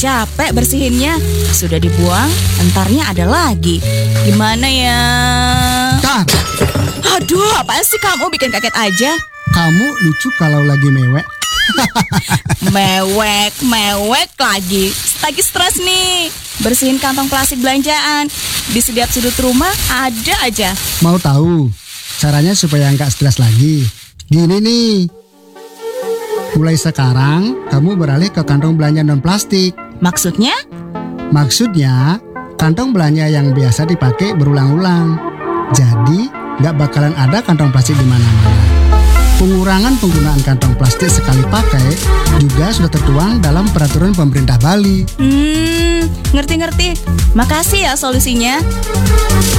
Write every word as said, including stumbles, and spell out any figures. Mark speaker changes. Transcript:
Speaker 1: capek bersihinnya. Sudah dibuang, entarnya ada lagi. Gimana ya?
Speaker 2: Tar,
Speaker 1: Aduh, apaan sih kamu bikin kaget aja?
Speaker 2: kamu lucu kalau lagi mewek.
Speaker 1: Mewek, mewek lagi. Lagi stres nih. Bersihin kantong plastik belanjaan. Di setiap sudut rumah ada aja.
Speaker 2: Mau tahu caranya supaya nggak stres lagi? Gini nih. Mulai sekarang kamu beralih ke kantong belanja non plastik.
Speaker 1: Maksudnya?
Speaker 2: Maksudnya kantong belanja yang biasa dipakai berulang-ulang. Jadi nggak bakalan ada kantong plastik di mana-mana. Pengurangan penggunaan kantong plastik sekali pakai juga sudah tertuang dalam peraturan pemerintah Bali.
Speaker 1: Hmm, ngerti-ngerti. Makasih ya solusinya.